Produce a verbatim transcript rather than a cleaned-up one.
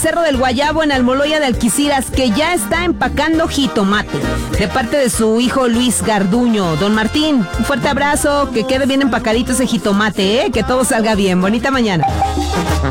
Cerro del Guayabo en Almoloya de Alquiciras, que ya está empacando jitomate, de parte de su hijo Luis Garduño. Don Martín, un fuerte abrazo, que quede bien empacadito ese jitomate, ¿eh? Que todo salga bien. Bonita mañana.